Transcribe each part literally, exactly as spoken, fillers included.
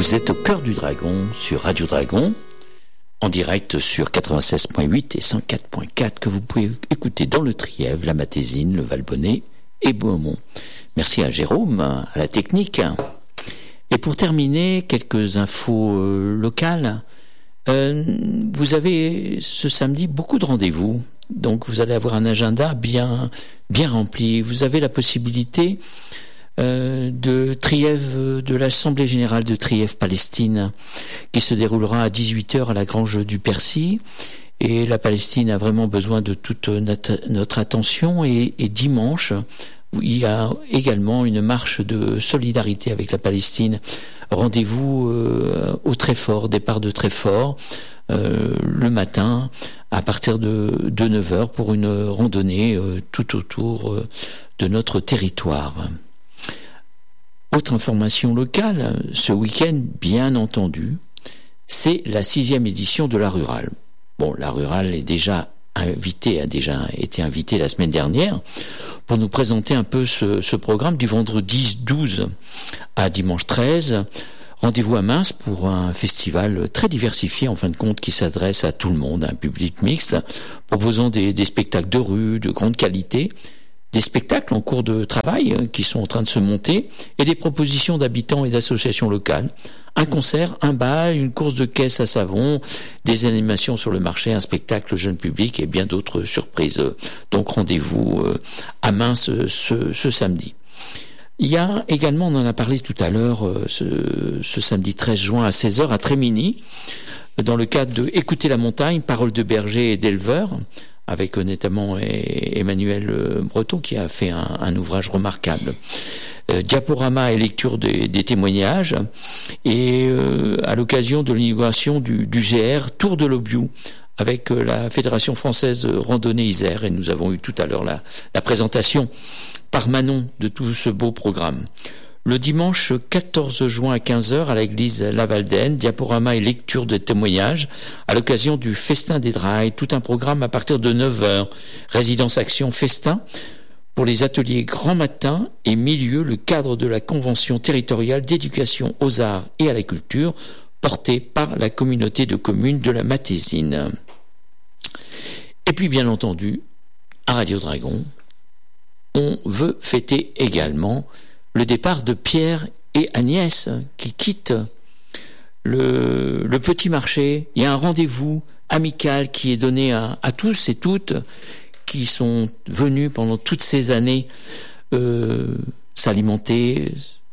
Vous êtes au cœur du Dragon sur Radio Dragon, en direct sur quatre-vingt-seize point huit et cent quatre point quatre, que vous pouvez écouter dans le Trièvre, la Matésine, le Valbonnet et Beaumont. Merci à Jérôme, à la technique. Et pour terminer, quelques infos euh, locales. Euh, vous avez ce samedi beaucoup de rendez-vous, donc vous allez avoir un agenda bien, bien rempli. Vous avez la possibilité euh, de Trièvre, de l'Assemblée Générale de Trièvre-Palestine, qui se déroulera à dix-huit heures à la Grange du Percy. Et la Palestine a vraiment besoin de toute notre, notre attention. Et, et dimanche, il y a également une marche de solidarité avec la Palestine. Rendez-vous euh, au Treffort, départ de Treffort, euh, le matin, à partir de, de neuf heures, pour une randonnée euh, tout autour euh, de notre territoire. Autre information locale, ce week-end, bien entendu, c'est la sixième édition de la Rurale. Bon, la Rurale est déjà invitée, a déjà été invitée la semaine dernière, pour nous présenter un peu ce, ce programme du vendredi douze à dimanche treize. Rendez-vous à Mins pour un festival très diversifié, en fin de compte, qui s'adresse à tout le monde, un public mixte, proposant des, des spectacles de rue, de grande qualité, des spectacles en cours de travail qui sont en train de se monter, et des propositions d'habitants et d'associations locales. Un concert, un bal, une course de caisse à savon, des animations sur le marché, un spectacle jeune public et bien d'autres surprises. Donc rendez-vous à Mins ce, ce samedi. Il y a également, on en a parlé tout à l'heure, ce, ce samedi treize juin à seize heures à Trémini, dans le cadre de Écouter la montagne, paroles de bergers et d'éleveurs, avec notamment Emmanuel Breton qui a fait un, un ouvrage remarquable. Euh, diaporama et lecture des, des témoignages, et euh, à l'occasion de l'inauguration du, du G R Tour de l'Aubiou avec euh, la Fédération française Randonnée Isère, et nous avons eu tout à l'heure la, la présentation par Manon de tout ce beau programme. Le dimanche quatorze juin à quinze heures à l'église Lavaldaine, diaporama et lecture de témoignages à l'occasion du Festin des Drailles, tout un programme à partir de neuf heures, résidence action festin, pour les ateliers grand matin et milieu, le cadre de la Convention territoriale d'éducation aux arts et à la culture, portée par la communauté de communes de la Matésine. Et puis, bien entendu, à Radio Dragon, on veut fêter également le départ de Pierre et Agnès, qui quittent le, le petit marché. Il y a un rendez-vous amical qui est donné à, à tous et toutes, qui sont venus pendant toutes ces années euh, s'alimenter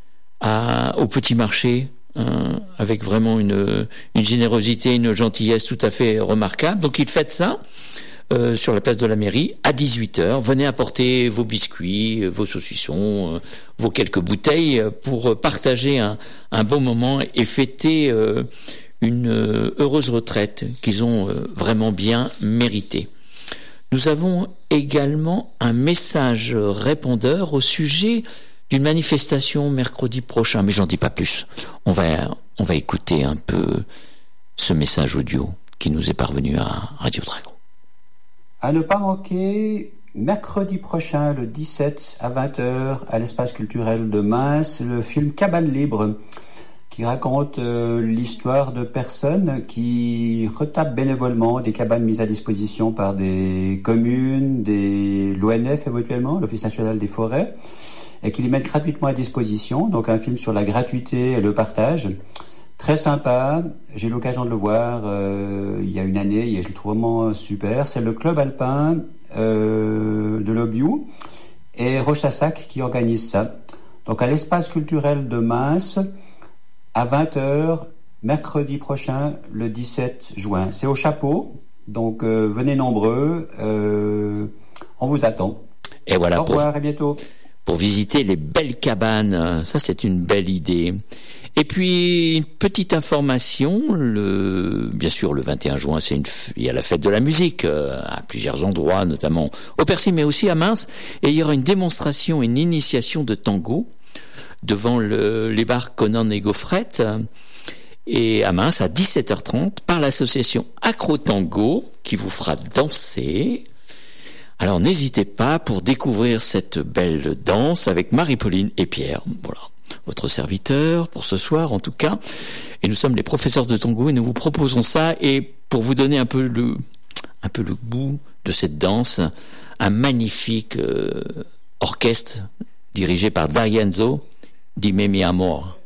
à, au petit marché, hein, avec vraiment une, une générosité, une gentillesse tout à fait remarquable. Donc ils fêtent ça euh, sur la place de la mairie à dix-huit heures. Venez apporter vos biscuits, vos saucissons, euh, vos quelques bouteilles pour partager un, un bon moment et fêter euh, une heureuse retraite qu'ils ont euh, vraiment bien méritée. Nous avons également un message répondeur au sujet d'une manifestation mercredi prochain, mais j'en dis pas plus. On va, on va écouter un peu ce message audio qui nous est parvenu à Radio Dragon. À ne pas manquer, mercredi prochain, le dix-sept à vingt heures, à l'espace culturel de Mins, le film Cabane Libre, qui raconte euh, l'histoire de personnes qui retapent bénévolement des cabanes mises à disposition par des communes, des l'O N F éventuellement, l'Office national des forêts, et qui les mettent gratuitement à disposition. Donc un film sur la gratuité et le partage. Très sympa, j'ai eu l'occasion de le voir euh, il y a une année, et je le trouve vraiment super. C'est le club alpin euh, de l'Aubiou et Rochassac qui organise ça. Donc à l'espace culturel de Mins, à vingt heures, mercredi prochain, le dix-sept juin. C'est au chapeau, donc euh, venez nombreux, euh, on vous attend. Et voilà. Au revoir, pour, à bientôt. Pour visiter les belles cabanes, ça c'est une belle idée. Et puis, une petite information, le, bien sûr le vingt et un juin, c'est une, il y a la fête de la musique euh, à plusieurs endroits, notamment au Percy, mais aussi à Mins, et il y aura une démonstration, une initiation de tango, devant le, les bars Conan et Gaufrette, et à Mins à dix-sept heures trente par l'association Acro Tango qui vous fera danser. Alors n'hésitez pas pour découvrir cette belle danse avec Marie-Pauline et Pierre. Voilà. votre serviteur pour ce soir en tout cas. Et nous sommes les professeurs de tango et nous vous proposons ça. Et pour vous donner un peu le, un peu le goût de cette danse, un magnifique euh, orchestre dirigé par D'Arienzo di Me Mi Amor.